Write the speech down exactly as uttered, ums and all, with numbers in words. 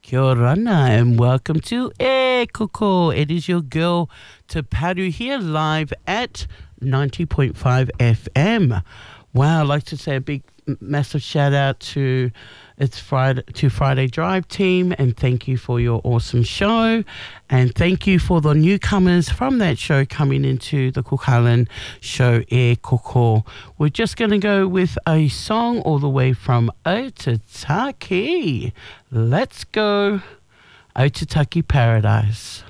Kia orana and welcome to E Koko. It is your girl Te Paru here live at ninety point five F M. Wow, I'd like to say a big massive shout out to it's Friday to Friday Drive team, and thank you for your awesome show, and thank you for the newcomers from that show coming into the Cook Island show E Koko. We're just going to go with a song all the way from Otutaki. Let's go Otutaki Paradise.